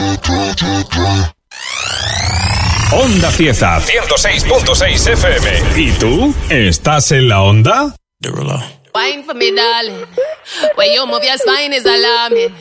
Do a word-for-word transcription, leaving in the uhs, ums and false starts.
Onda Cieza, ciento seis punto seis F M. ¿Y tú? ¿Estás en la onda? Wine for me, darling. When you move your spine is alarming.